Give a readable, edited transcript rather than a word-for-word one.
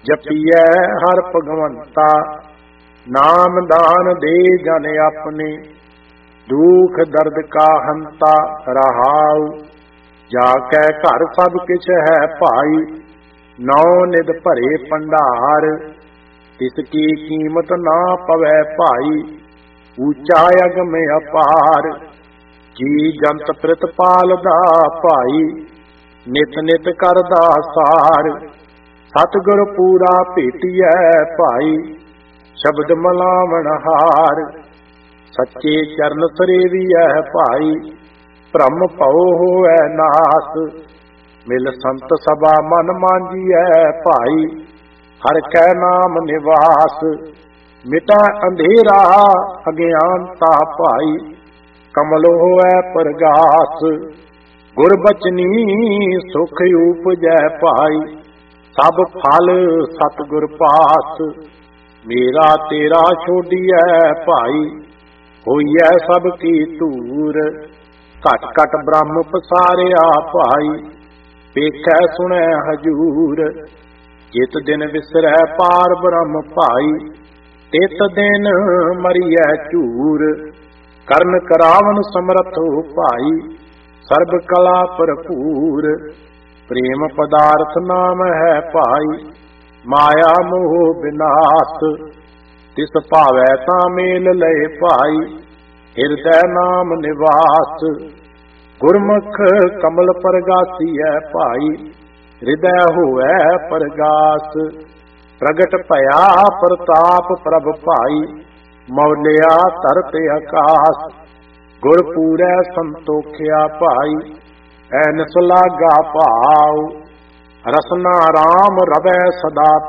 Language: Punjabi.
ਜਪੀਐ ਹਰ ਭਗਵੰਤਾ, ਨਾਮ ਦਾਨ ਦੇ ਜਨ ਆਪਣੇ। ਦੁਖ ਦਰਦ ਕਾ ਹੰਤਾ ਰਹਾਉ, ਜਾ ਕੈ ਘਰ ਸਭ ਕਿਛ ਹੈ ਭਾਈ। ਨੌ ਨਿਧ ਭਰੇ ਭੰਡਾਰ, ਤਿਸ ਕੀ ਕੀਮਤ ਨਾ ਪਵੈ ਭਾਈ। ਊਚਾ ਅਗਮ ਅਪਾਰ, ਜੀ ਜੰਤ ਪ੍ਰਿਤਪਾਲ ਦਾ ਭਾਈ। ਨਿਤ ਨਿਤ ਕਰਦਾ ਸਾਰ, ਸਤਿਗੁਰ ਪੂਰਾ ਭੇਟੀਐ ਭਾਈ। ਸ਼ਬਦ ਮਲਾਵਣ ਹਾਰ, ਸੱਚੇ ਚਰਨ ਸਰੇਵੀਐ ਭਾਈ। ਭ੍ਰਮ ਭਉ ਹੋਵੈ ਨਾਸ, ਮਿਲ ਸੰਤ ਸਭਾ ਮਨ ਮਾਂਜੀਐ ਭਾਈ। ਹਰਿ ਕੈ ਨਾਮ ਨਿਵਾਸ, ਮਿਟਾ ਅੰਧੇਰਾ ਅਗਿਆਨਤਾ ਭਾਈ। ਕਮਲ ਹੋਵੈ ਪ੍ਰਗਾਸ, ਗੁਰ ਬਚਨੀ ਸੁਖ ਉਪਜੈ ਭਾਈ। ਸਭ ਫਲ ਸਤਿਗੁਰ ਪਾਸ, ਮੇਰਾ ਤੇਰਾ ਛੋਡੀਐ ਭਾਈ। ਹੋਈਐ ਸਭ ਕੀ ਧੂਰ, ਘਟ ਘਟ ਬ੍ਰਹਮ ਪਸਾਰਿਆ ਭਾਈ। ਵੇਖੈ ਸੁਣੈ ਹਜੂਰ, ਜਿਤ ਦਿਨ ਵਿਸਰੈ ਪਾਰ ਬ੍ਰਹਮ ਭਾਈ। ਤਿਤ ਦਿਨ ਮਰੀਐ ਝੂਰ, ਕਰਨ ਕਰਾਵਨ ਸਮਰਥੋ ਭਾਈ। ਸਰਬ ਕਲਾ ਭਰਪੂਰ, ਪ੍ਰੇਮ ਪਦਾਰਥ ਨਾਮ ਹੈ ਭਾਈ। ਮਾਇਆ ਮੋਹ ਬਿਨਾਸ਼, ਤਿਸ ਭਾਵੈ ਤਾਂ ਮੇਲ ਲਏ ਭਾਈ। ਹਿਰਦੈ ਨਾਮ ਨਿਵਾਸ, ਗੁਰਮੁਖ ਕਮਲ ਪਰਗਾਸੀਐ ਭਾਈ। ਹਿਰਦੈ ਹੋਵੈ ਪਰਗਾਸ, ਪ੍ਰਗਟ ਭਇਆ ਪ੍ਰਤਾਪ ਪ੍ਰਭ ਭਾਈ। ਮੌਲਿਆ ਧਰਤ ਆਕਾਸ, ਗੁਰ ਪੂਰੈ ਸੰਤੋਖਿਆ ਭਾਈ। ਐਨਸ ਲਾਗਾ ਭਾਉ, ਰਸਨਾ ਰਾਮ ਰਵੈ ਸਦਾ